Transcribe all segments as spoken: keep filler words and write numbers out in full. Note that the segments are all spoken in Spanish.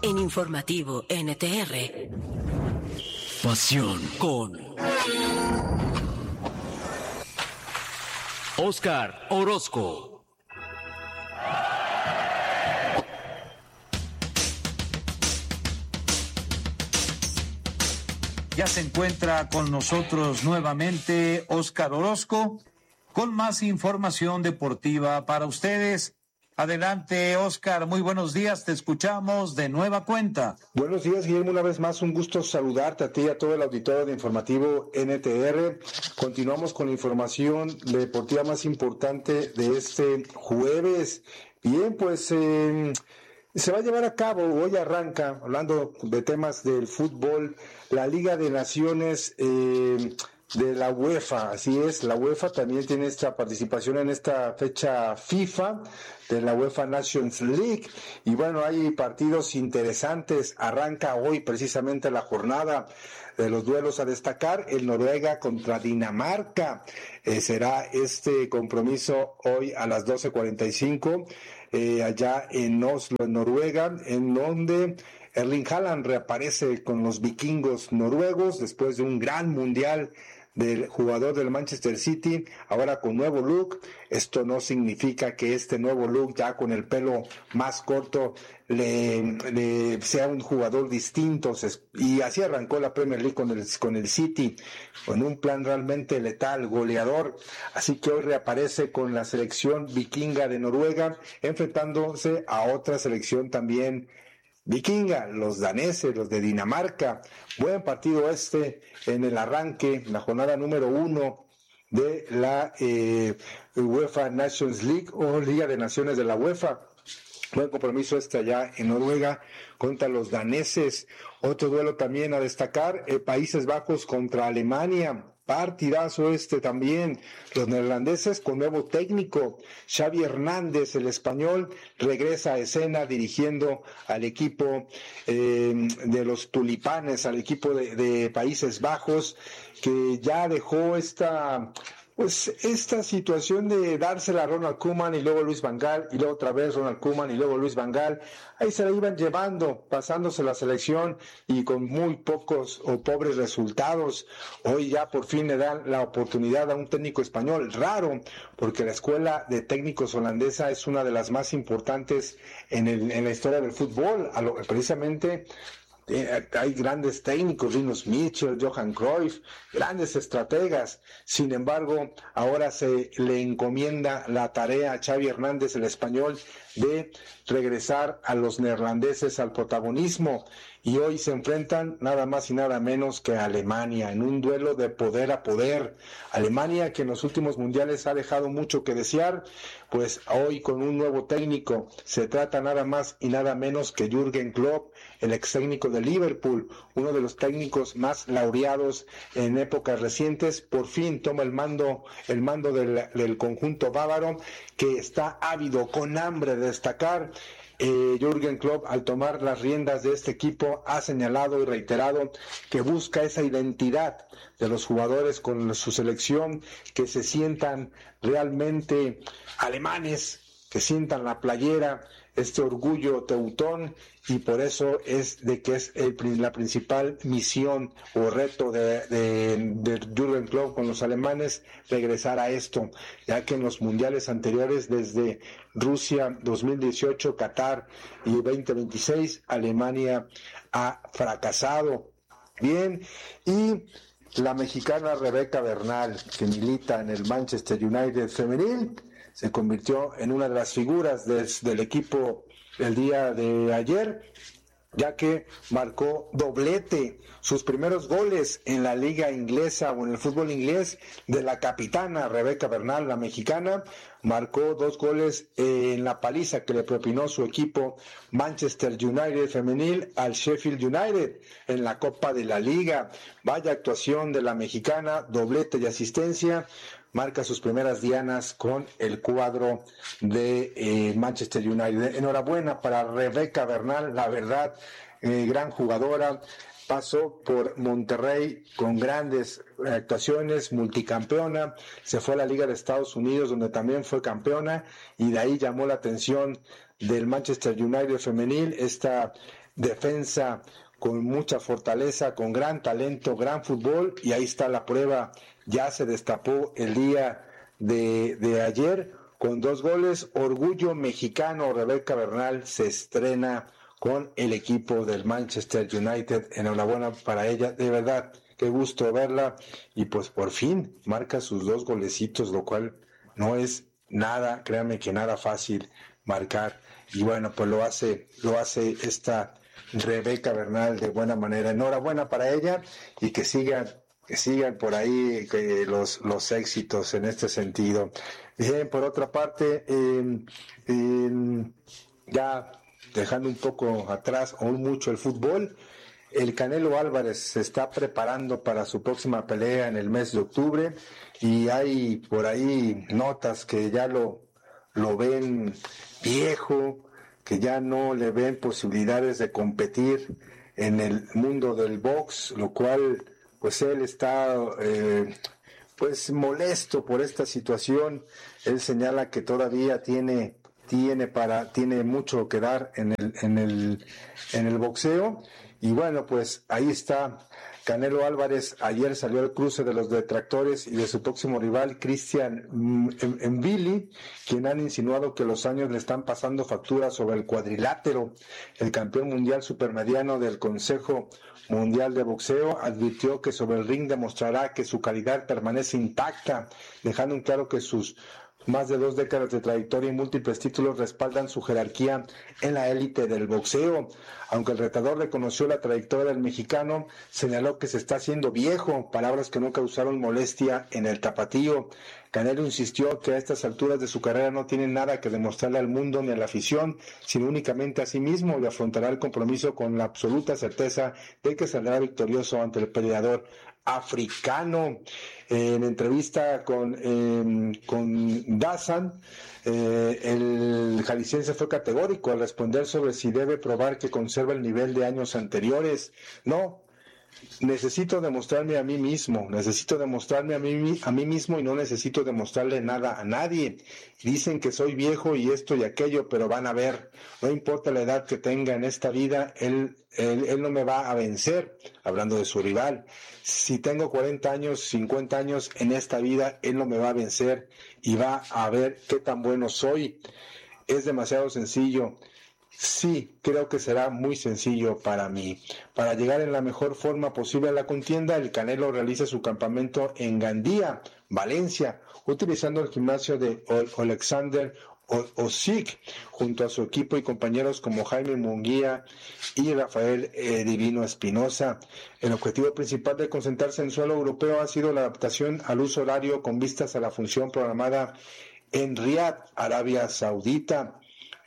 en Informativo N T R. Pasión con Óscar Orozco. Ya se encuentra con nosotros nuevamente Óscar Orozco con más información deportiva para ustedes. Adelante, Óscar, muy buenos días, te escuchamos de nueva cuenta. Buenos días, Guillermo, una vez más un gusto saludarte a ti y a todo el auditorio de Informativo N T R. Continuamos con la información deportiva más importante de este jueves. Bien, pues eh, se va a llevar a cabo, hoy arranca, hablando de temas del fútbol, la Liga de Naciones eh, de la UEFA. Así es, la UEFA también tiene esta participación en esta fecha FIFA de la UEFA Nations League, y bueno, hay partidos interesantes. Arranca hoy precisamente la jornada de los duelos a destacar. El Noruega contra Dinamarca, eh, será este compromiso hoy a las doce cuarenta y cinco, eh, allá en Oslo, en Noruega, en donde Erling Haaland reaparece con los vikingos noruegos después de un gran mundial del jugador del Manchester City, ahora con nuevo look. Esto no significa que este nuevo look, ya con el pelo más corto, le, le sea un jugador distinto, y así arrancó la Premier League con el, con el City, con un plan realmente letal, goleador. Así que hoy reaparece con la selección vikinga de Noruega, enfrentándose a otra selección también vikinga, los daneses, los de Dinamarca. Buen partido este en el arranque, la jornada número uno de la eh, UEFA Nations League, o Liga de Naciones de la UEFA. Buen compromiso este allá en Noruega contra los daneses. Otro duelo también a destacar, eh, Países Bajos contra Alemania. Partidazo este también. Los neerlandeses con nuevo técnico. Xavi Hernández, el español, regresa a escena dirigiendo al equipo eh, de los tulipanes, al equipo de, de Países Bajos, que ya dejó esta... Pues esta situación de dársela a Ronald Koeman y luego Luis Van Gaal y luego otra vez Ronald Koeman y luego Luis Van Gaal, ahí se la iban llevando, pasándose la selección y con muy pocos o pobres resultados. Hoy ya por fin le dan la oportunidad a un técnico español, raro, porque la escuela de técnicos holandesa es una de las más importantes en, el, en la historia del fútbol, a lo, precisamente. Eh, hay grandes técnicos, Rinus Michel, Johan Cruyff, grandes estrategas. Sin embargo, ahora se le encomienda la tarea a Xavi Hernández, el español, de regresar a los neerlandeses al protagonismo, y hoy se enfrentan nada más y nada menos que a Alemania en un duelo de poder a poder. Alemania, que en los últimos mundiales ha dejado mucho que desear, pues hoy con un nuevo técnico. Se trata nada más y nada menos que Jürgen Klopp, el ex técnico de Liverpool, uno de los técnicos más laureados en épocas recientes. Por fin toma el mando el mando del, del conjunto bávaro, que está ávido, con hambre de destacar. Eh, Jürgen Klopp, al tomar las riendas de este equipo, ha señalado y reiterado que busca esa identidad de los jugadores con su selección, que se sientan realmente alemanes, que sientan la playera, este orgullo teutón, y por eso es de que es el, la principal misión o reto de, de, de Jürgen Klopp con los alemanes, regresar a esto, ya que en los mundiales anteriores, desde Rusia dos mil dieciocho, Qatar y veinte veintiséis, Alemania ha fracasado. Bien, y la mexicana Rebeca Bernal, que milita en el Manchester United femenil, se convirtió en una de las figuras des, del equipo el día de ayer, ya que marcó doblete, sus primeros goles en la liga inglesa o en el fútbol inglés, de la capitana Rebeca Bernal, la mexicana. Marcó dos goles en la paliza que le propinó su equipo Manchester United femenil al Sheffield United en la Copa de la Liga. Vaya actuación de la mexicana, doblete y asistencia. Marca sus primeras dianas con el cuadro de eh, Manchester United. Enhorabuena para Rebeca Bernal, la verdad, eh, gran jugadora. Pasó por Monterrey con grandes actuaciones, multicampeona, se fue a la Liga de Estados Unidos, donde también fue campeona, y de ahí llamó la atención del Manchester United femenil, esta defensa con mucha fortaleza, con gran talento, gran fútbol, y ahí está la prueba, ya se destapó el día de, de ayer con dos goles. Orgullo mexicano, Rebeca Bernal se estrena con el equipo del Manchester United, enhorabuena para ella, de verdad, qué gusto verla, y pues por fin marca sus dos golecitos, lo cual no es nada, créanme que nada fácil marcar, y bueno, pues lo hace, lo hace esta Rebeca Bernal de buena manera. Enhorabuena para ella y que sigan, que sigan por ahí que los, los éxitos en este sentido. Bien, por otra parte, eh, eh, ya dejando un poco atrás o mucho el fútbol, el Canelo Álvarez se está preparando para su próxima pelea en el mes de octubre y hay por ahí notas que ya lo, lo ven viejo, que ya no le ven posibilidades de competir en el mundo del box, lo cual pues él está eh, pues molesto por esta situación. Él señala que todavía tiene tiene para tiene mucho que dar en el en el en el boxeo, y bueno, pues ahí está Canelo Álvarez. Ayer salió al cruce de los detractores y de su próximo rival, Christian Mvili, quien han insinuado que los años le están pasando factura sobre el cuadrilátero. El campeón mundial supermediano del Consejo Mundial de Boxeo advirtió que sobre el ring demostrará que su calidad permanece intacta, dejando en claro que sus más de dos décadas de trayectoria y múltiples títulos respaldan su jerarquía en la élite del boxeo. Aunque el retador reconoció la trayectoria del mexicano, señaló que se está haciendo viejo, palabras que no causaron molestia en el tapatío. Canelo insistió que a estas alturas de su carrera no tiene nada que demostrarle al mundo ni a la afición, sino únicamente a sí mismo, y afrontará el compromiso con la absoluta certeza de que saldrá victorioso ante el peleador africano. En entrevista con, eh, con Dazan, eh, el jalisciense fue categórico al responder sobre si debe probar que conserva el nivel de años anteriores. No, necesito demostrarme a mí mismo, necesito demostrarme a mí, a mí mismo y no necesito demostrarle nada a nadie. Dicen que soy viejo y esto y aquello, pero van a ver, no importa la edad que tenga en esta vida, él, él, él no me va a vencer, hablando de su rival. Si tengo cuarenta años, cincuenta años en esta vida, él no me va a vencer y va a ver qué tan bueno soy. Es demasiado sencillo. Sí, creo que será muy sencillo para mí. Para llegar en la mejor forma posible a la contienda, el Canelo realiza su campamento en Gandía, Valencia, utilizando el gimnasio de Alexander Osik, junto a su equipo y compañeros como Jaime Munguía y Rafael eh, Divino Espinosa. El objetivo principal de concentrarse en suelo europeo ha sido la adaptación al uso horario con vistas a la función programada en Riad, Arabia Saudita.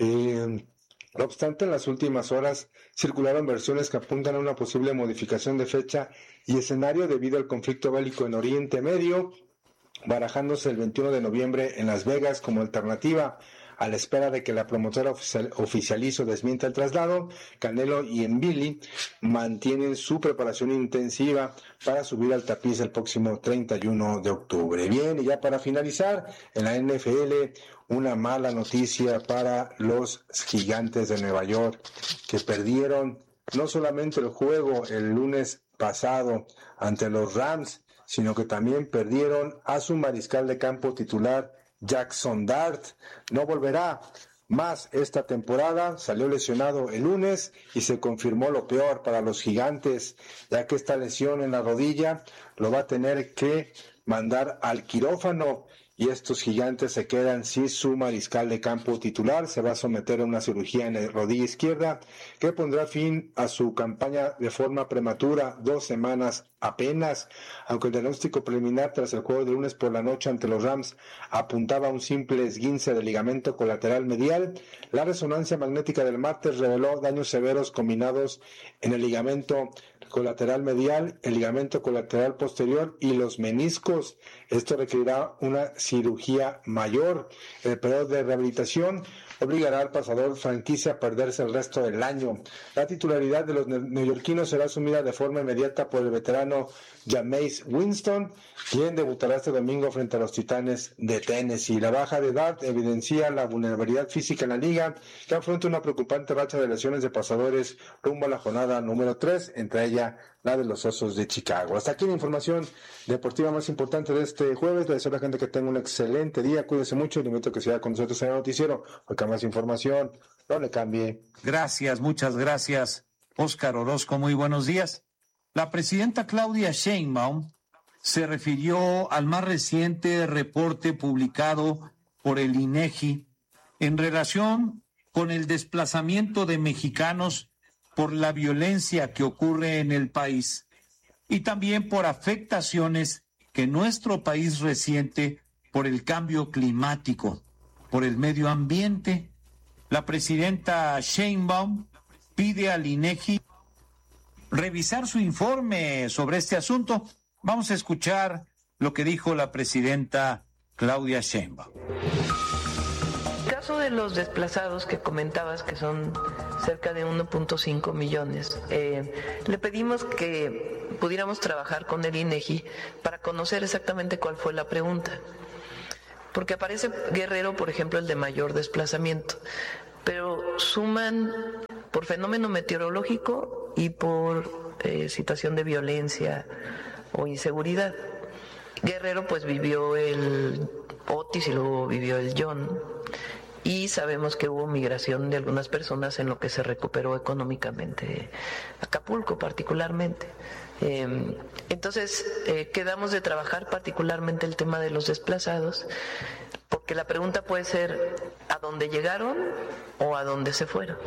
Eh, No obstante, en las últimas horas circularon versiones que apuntan a una posible modificación de fecha y escenario debido al conflicto bélico en Oriente Medio, barajándose el veintiuno de noviembre en Las Vegas como alternativa. A la espera de que la promotora oficial, oficialice o desmienta el traslado, Canelo y Mvili mantienen su preparación intensiva para subir al tapiz el próximo treinta y uno de octubre. Bien, y ya para finalizar, en la N F L, una mala noticia para los Gigantes de Nueva York, que perdieron no solamente el juego el lunes pasado ante los Rams, sino que también perdieron a su mariscal de campo titular, Jackson Dart. No volverá más esta temporada, salió lesionado el lunes y se confirmó lo peor para los Gigantes, ya que esta lesión en la rodilla lo va a tener que mandar al quirófano, y estos Gigantes se quedan sin su mariscal de campo titular. Se va a someter a una cirugía en la rodilla izquierda que pondrá fin a su campaña de forma prematura, dos semanas apenas. Aunque el diagnóstico preliminar tras el juego de lunes por la noche ante los Rams apuntaba a un simple esguince del ligamento colateral medial, la resonancia magnética del martes reveló daños severos combinados en el ligamento colateral medial, el ligamento colateral posterior y los meniscos. Esto requerirá una cirugía mayor. El periodo de rehabilitación obligará al pasador franquicia a perderse el resto del año. La titularidad de los neoyorquinos será asumida de forma inmediata por el veterano Jameis Winston, quien debutará este domingo frente a los Titanes de Tennessee. La baja de edad evidencia la vulnerabilidad física en la liga, que afronta una preocupante racha de lesiones de pasadores rumbo a la jornada número tres, entre ella la de los Osos de Chicago. Hasta aquí la información deportiva más importante de este jueves. Le deseo a la gente que tenga un excelente día, cuídese mucho y le invito a que siga con nosotros en el noticiero, porque más información, no le cambie. Gracias, muchas gracias, Óscar Orozco, muy buenos días. La presidenta Claudia Sheinbaum se refirió al más reciente reporte publicado por el INEGI en relación con el desplazamiento de mexicanos por la violencia que ocurre en el país y también por afectaciones que nuestro país resiente por el cambio climático, por el medio ambiente. La presidenta Sheinbaum pide al INEGI revisar su informe sobre este asunto. Vamos a escuchar lo que dijo la presidenta Claudia Sheinbaum. El caso de los desplazados que comentabas, que son cerca de uno punto cinco millones, eh, le pedimos que pudiéramos trabajar con el INEGI para conocer exactamente cuál fue la pregunta. Porque aparece Guerrero, por ejemplo, el de mayor desplazamiento, pero suman por fenómeno meteorológico y por eh, situación de violencia o inseguridad. Guerrero pues vivió el Otis y luego vivió el John, y sabemos que hubo migración de algunas personas en lo que se recuperó económicamente Acapulco particularmente. Eh, entonces eh, quedamos de trabajar particularmente el tema de los desplazados, porque la pregunta puede ser ¿a dónde llegaron o a dónde se fueron?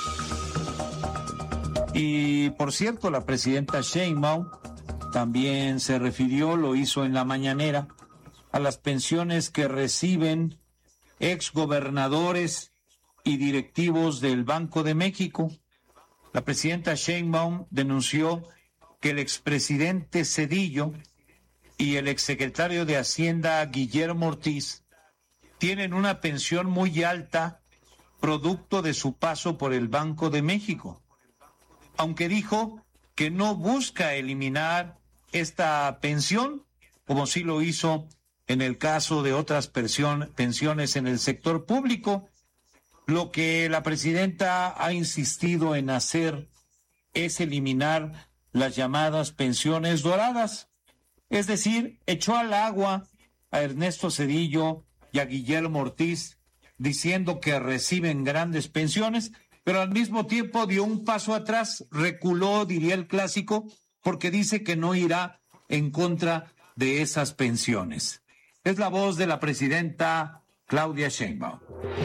Y por cierto, la presidenta Sheinbaum también se refirió, lo hizo en la mañanera, a las pensiones que reciben exgobernadores y directivos del Banco de México. La presidenta Sheinbaum denunció que el expresidente Zedillo y el exsecretario de Hacienda Guillermo Ortiz tienen una pensión muy alta producto de su paso por el Banco de México, aunque dijo que no busca eliminar esta pensión, como sí lo hizo en el caso de otras pensión, pensiones en el sector público. Lo que la presidenta ha insistido en hacer es eliminar las llamadas pensiones doradas, es decir, echó al agua a Ernesto Zedillo y a Guillermo Ortiz diciendo que reciben grandes pensiones, pero al mismo tiempo dio un paso atrás, reculó, diría el clásico, porque dice que no irá en contra de esas pensiones. Es la voz de la presidenta Claudia Sheinbaum.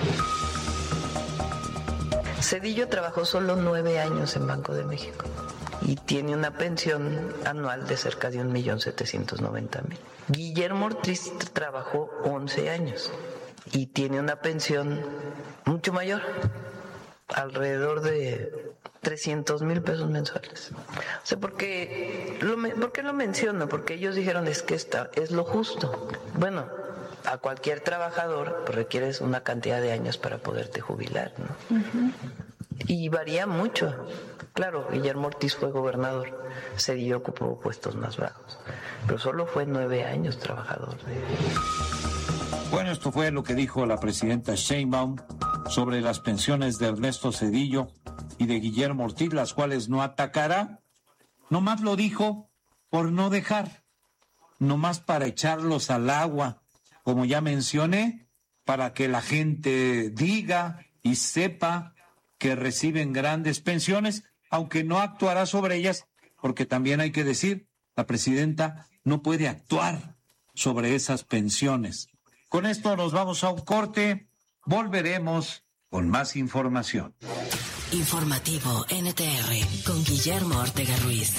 Zedillo trabajó solo nueve años en Banco de México y tiene una pensión anual de cerca de un millón setecientos noventa mil. Guillermo Ortiz trabajó once años y tiene una pensión mucho mayor, alrededor de trescientos mil pesos mensuales. O sea, porque lo, ¿por qué lo menciono? Porque ellos dijeron es que esta es lo justo. Bueno, a cualquier trabajador pues, requieres una cantidad de años para poderte jubilar, ¿no? Uh-huh. Y varía mucho. Claro, Guillermo Ortiz fue gobernador, Zedillo ocupó puestos más bajos, pero solo fue nueve años trabajador. Bueno, esto fue lo que dijo la presidenta Sheinbaum sobre las pensiones de Ernesto Zedillo y de Guillermo Ortiz, las cuales no atacará. Nomás lo dijo por no dejar, nomás para echarlos al agua, como ya mencioné, para que la gente diga y sepa que reciben grandes pensiones, aunque no actuará sobre ellas, porque también hay que decir, la presidenta no puede actuar sobre esas pensiones. Con esto nos vamos a un corte, volveremos con más información. Informativo N T R con Guillermo Ortega Ruiz.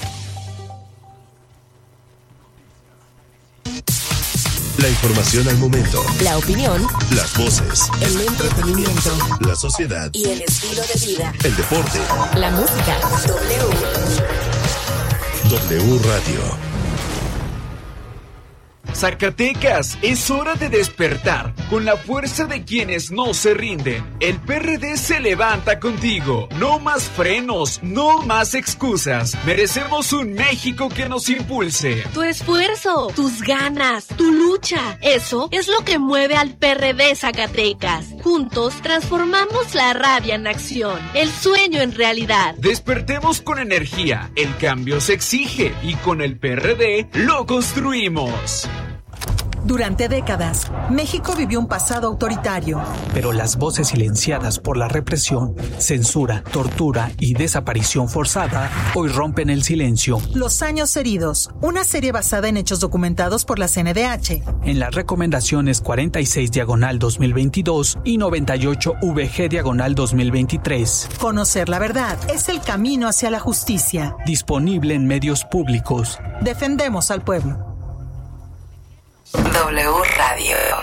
La información al momento. La opinión. Las voces. El entretenimiento. La sociedad. Y el estilo de vida. El deporte. La música. W. W Radio. Zacatecas, es hora de despertar con la fuerza de quienes no se rinden. El P R D se levanta contigo. No más frenos, no más excusas. Merecemos un México que nos impulse. Tu esfuerzo, tus ganas, tu lucha. Eso es lo que mueve al P R D Zacatecas. Juntos transformamos la rabia en acción, el sueño en realidad. Despertemos con energía. El cambio se exige y con el P R D lo construimos. Durante décadas, México vivió un pasado autoritario. Pero las voces silenciadas por la represión, censura, tortura y desaparición forzada hoy rompen el silencio. Los años heridos, una serie basada en hechos documentados por la C N D H. En las recomendaciones cuarenta y seis diagonal dos mil veintidós y noventa y ocho V G diagonal dos mil veintitrés. Conocer la verdad es el camino hacia la justicia. Disponible en medios públicos. Defendemos al pueblo. W Radio.